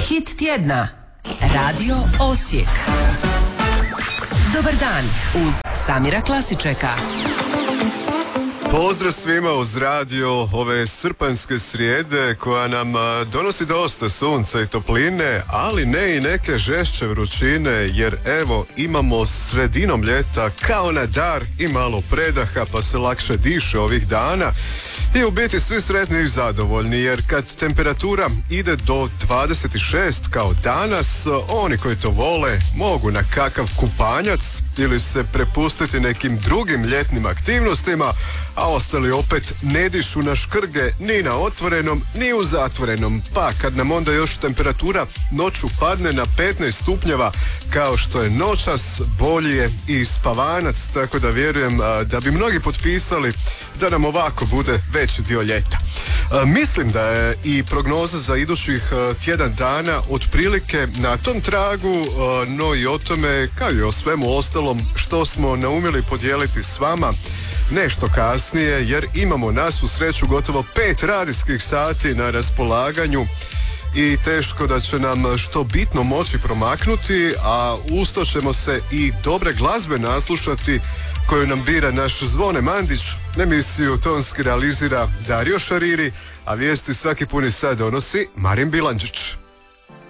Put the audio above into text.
Hit tjedna. Radio Osijek. Dobar dan uz Samira Klasičeka. Pozdrav svima uz radio ove srpanjske srijede koja nam donosi dosta sunca i topline, ali ne i neke žešće vrućine, jer evo imamo sredinom ljeta kao na dar i malo predaha, pa se lakše diše ovih dana. I u biti svi sretni i zadovoljni, jer kad temperatura ide do 26 kao danas, oni koji to vole mogu na kakav kupanjac ili se prepustiti nekim drugim ljetnim aktivnostima, a ostali opet ne dišu na škrge ni na otvorenom ni u zatvorenom. Pa kad nam onda još temperatura noću padne na 15 stupnjeva kao što je noćas, bolji je i spavanac, tako da vjerujem da bi mnogi potpisali da nam ovako bude veći dio ljeta. Mislim da je i prognoza za idućih tjedan dana otprilike na tom tragu, no i o tome kao i o svemu ostalom što smo naumjeli podijeliti s vama nešto kasnije, jer imamo na svu sreću gotovo 5 radijskih sati na raspolaganju i teško da će nam što bitno moći promaknuti, a usto ćemo se i dobre glazbe naslušati koju nam bira naš Zvone Mandić. Emisiju tonski realizira Dario Šariri, a vijesti svaki puni sat donosi Marin Bilandžić.